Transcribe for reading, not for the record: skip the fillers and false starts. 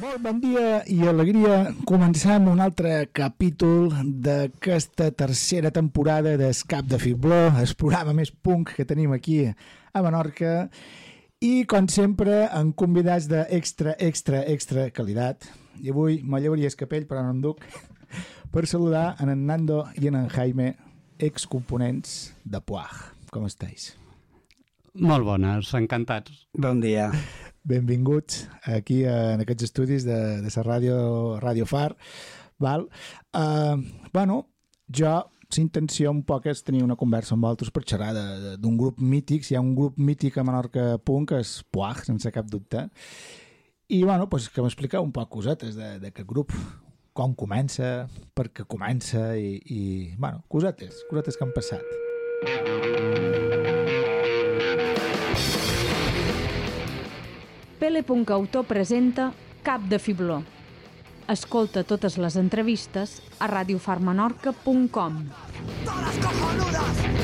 Molt bon dia i alegria. Comencem un altre capítol d'aquesta tercera temporada d'Escap de Fibló, el programa més punk que tenim aquí a Menorca, i com sempre amb convidats d'extra qualitat. I avui me llevaria el capell, però no em duc, per saludar en Nando i en Jaime, excomponents de Puaj. Com estàs? Molt bones, encantats. Bon dia. Benvinguts aquí en aquests estudis de la ràdio Far. Val? Bueno, jo, la intenció un poc és tenir una conversa amb vosaltres per xerrar d'un grup mític. Si hi ha un grup mític a Menorca punk, és Puaj, sense cap dubte. I, bueno, pues, que m'expliqueu un poc cosetes d'aquest grup. Com comença, per què comença i bueno, cosetes que han passat. Pele.autor presenta Cap de Fibló. Escolta totes les entrevistes a radiofarmenorca.com.